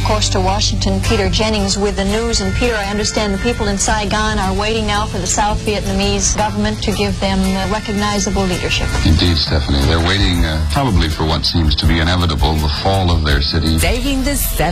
course, to Washington, Peter Jennings with the news. And Peter, I understand the people in Saigon are waiting now for the South Vietnamese government to give them recognizable leadership. Indeed, Stephanie. They're waiting probably for what seems to be inevitable, the fall of their city. Saving the